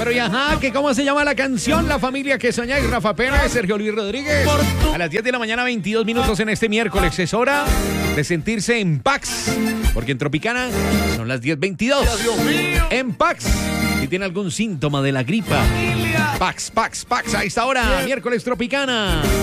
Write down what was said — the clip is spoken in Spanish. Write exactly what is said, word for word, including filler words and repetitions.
Pero y ajá, que ¿cómo se llama la canción? La familia que soña y Rafa Pérez, Sergio Luis Rodríguez. A las diez de la mañana, veintidós minutos en este miércoles. Es hora de sentirse en Pax, porque en Tropicana son las diez veintidós. En Pax, si tiene algún síntoma de la gripa. Pax, Pax, Pax, a esta hora, miércoles Tropicana.